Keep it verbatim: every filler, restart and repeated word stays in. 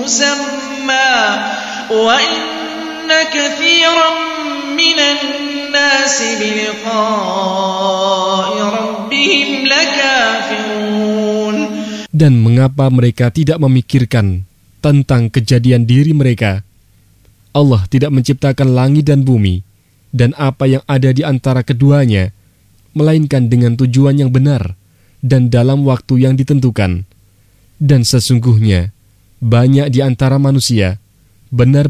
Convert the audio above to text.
مسمى وإن كثيرا من الناس بلقاء ربهم لكافرون. Dan mengapa mereka tidak memikirkan tentang kejadian diri mereka? Allah tidak menciptakan langit dan bumi dan apa yang ada di antara keduanya, melainkan dengan tujuan yang benar dan dalam waktu yang ditentukan. Dan sesungguhnya banyak di antara manusia benar